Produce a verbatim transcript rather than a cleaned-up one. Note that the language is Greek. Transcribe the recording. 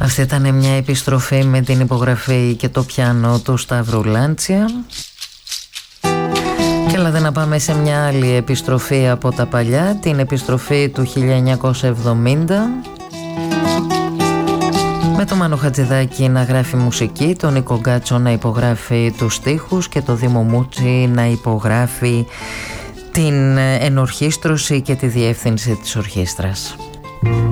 Αυτή ήταν μια επιστροφή με την υπογραφή και το πιάνο του Σταύρου Λάντσια. Και έλατε να πάμε σε μια άλλη επιστροφή από τα παλιά, την επιστροφή του χίλια εννιακόσια εβδομήντα, με το Μάνο Χατζηδάκη να γράφει μουσική, τον Νίκο Γκάτσο να υπογράφει τους στίχους και το Δήμο Μούτσι να υπογράφει την ενορχήστρωση και τη διεύθυνση της ορχήστρας.